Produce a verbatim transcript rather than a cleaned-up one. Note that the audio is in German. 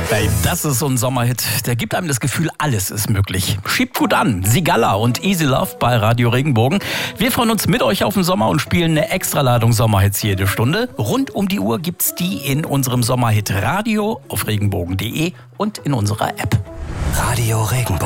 Babe, das ist so ein Sommerhit. Der gibt einem das Gefühl, alles ist möglich. Schiebt gut an. Sigala und Easy Love bei Radio Regenbogen. Wir freuen uns mit euch auf den Sommer und spielen eine Extraladung Sommerhits jede Stunde. Rund um die Uhr gibt's die in unserem Sommerhit Radio auf regenbogen punkt de und in unserer App. Radio Regenbogen.